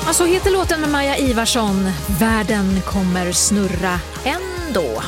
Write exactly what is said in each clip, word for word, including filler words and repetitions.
Ja, så heter låten med Maja Ivarsson. Världen kommer snurra ändå.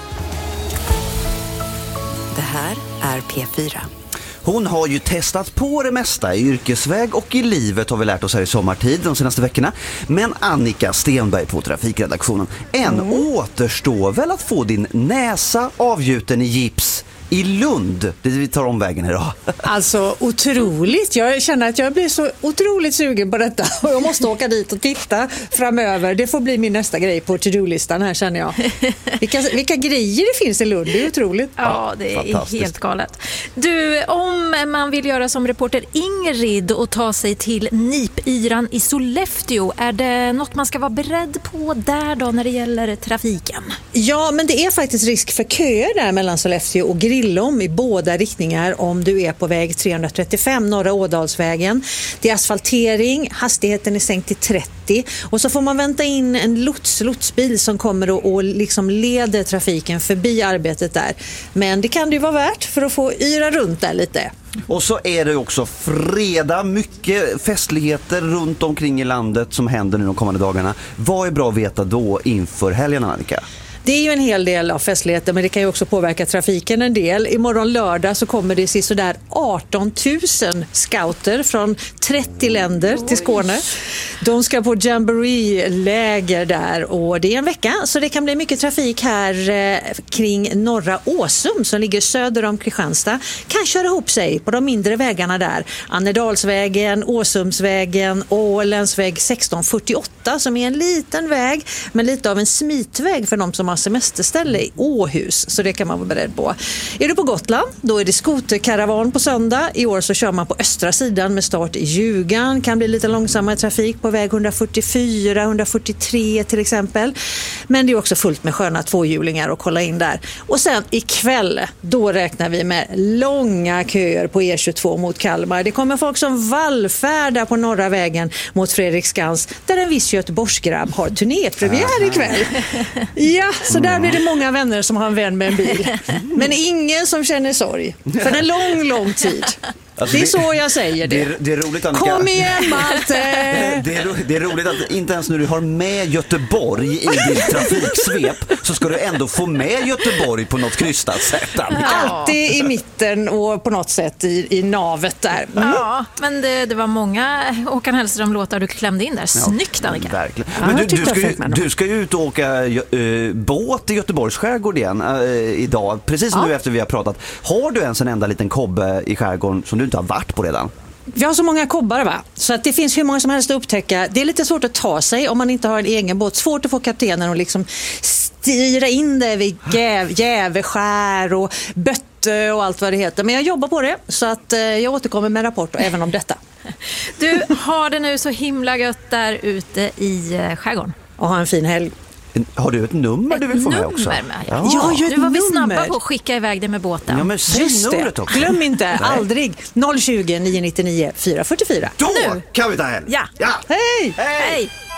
Det här är P fyra. Hon har ju testat på det mesta i yrkesväg och i livet har vi lärt oss här i sommartid de senaste veckorna. Men Annika Stenberg på trafikredaktionen, en mm. återstår väl att få din näsa avgjuten i gips i Lund. Det vi tar om vägen idag. Alltså otroligt. Jag känner att jag blir så otroligt sugen på detta och jag måste åka dit och titta framöver. Det får bli min nästa grej på to-do-listan här, känner jag. Vilka, vilka grejer det finns i Lund, det är otroligt. Ja, det är helt galet. Du, om man vill göra som reporter Ingrid och ta sig till Nipyran i Sollefteå, är det något man ska vara beredd på där då när det gäller trafiken? Ja, men det är faktiskt risk för köer där mellan Sollefteå och Grillom i båda riktningar om du är på väg trehundratrettiofem, Norra Ådalsvägen. Det är asfaltering, hastigheten är sänkt till trettio och så får man vänta in en lots, lotsbil som kommer och, och liksom leder trafiken förbi arbetet där. Men det kan det ju vara värt för att få yra runt där lite. Och så är det också fredag, mycket festligheter runt omkring i landet som händer nu de kommande dagarna. Vad är bra att veta då inför helgen, Annika? Det är ju en hel del av festligheter, men det kan ju också påverka trafiken en del. Imorgon lördag så kommer det se sådär arton tusen scouter från trettio länder till Skåne. De ska på jamboree-läger där och det är en vecka, så det kan bli mycket trafik här eh, kring Norra Åsum som ligger söder om Kristianstad. Kan köra ihop sig på de mindre vägarna där. Annedalsvägen, Åsumsvägen och länsväg sexton fyrtioåtta som är en liten väg men lite av en smitväg för de som har semesterställe i Åhus, så det kan man vara beredd på. Är du på Gotland, då är det skoterkaravan på söndag. I år så kör man på östra sidan med start i Ljugan. Kan bli lite långsammare trafik på väg etthundrafyrtiofyra, etthundrafyrtiotre till exempel. Men det är också fullt med sköna tvåhjulingar att kolla in där. Och sen ikväll, då räknar vi med långa köer på E tjugotvå mot Kalmar. Det kommer folk som vallfärdar på norra vägen mot Fredriksskans, där en viss Göteborgsgrabb har turnépremiär ikväll. Ja, så där blir det många vänner som har en vän med en bil. Men ingen som känner sorg. För en lång, lång tid. Alltså det är så jag säger det. Det är, det är roligt, Annika. Kom igen, Malte! Det är, det är roligt att inte ens när du har med Göteborg i ditt trafiksvep så ska du ändå få med Göteborg på något krystat sätt, Annika. Alltid i mitten och på något sätt i, i navet där. Mm. Ja, men det, det var många Håkan Hellström-låtar du klämde in där. Snyggt, Annika. Ja, verkligen. Men du, du, ska ju, du ska ju ut och åka uh, båt i Göteborgs skärgård igen uh, idag. Precis ja. nu efter vi har pratat. Har du ens en enda liten kobbe i skärgården som du inte har varit på redan? Vi har så många kobbar, va? Så att det finns hur många som helst att upptäcka. Det är lite svårt att ta sig om man inte har en egen båt. Svårt att få kaptenen att liksom styra in det vid Gäv, Gäveskär och Bötte och allt vad det heter. Men jag jobbar på det, så att eh, jag återkommer med rapport även om detta. Du har det nu så himla gött där ute i eh, skärgården. Och ha en fin helg. Har du ett nummer ett du vill få med också? Med, ja. Ja, nu var vi snabba på att skicka iväg det med båten. Ja, men säg numret också. Glöm inte, aldrig. noll tjugo, nio nio nio, fyra fyra fyra. Då nu kan vi ta hem. Ja. Ja. Hej! Hej! Hej.